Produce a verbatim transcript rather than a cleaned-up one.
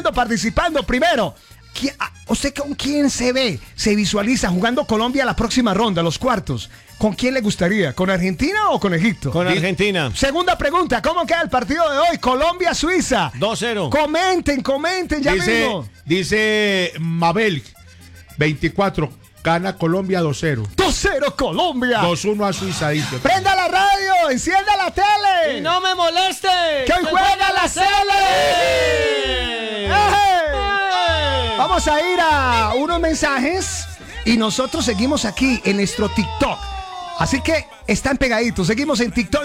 participando, participando. Primero, ¿usted con quién se ve, se visualiza jugando Colombia la próxima ronda, los cuartos? ¿Con quién le gustaría? ¿Con Argentina o con Egipto? Con Argentina. Segunda pregunta, ¿cómo queda el partido de hoy? Colombia-Suiza. dos cero. Comenten, comenten, ya dice, mismo. Dice Mabel, veinticuatro, gana Colombia dos cero. dos cero Colombia. dos uno a Suiza, dice. Prenda la radio, encienda la tele. ¡Y no me moleste! ¡Que hoy juega la Cele! Vamos a ir a unos mensajes y nosotros seguimos aquí en nuestro TikTok. Así que están pegaditos, seguimos en TikTok.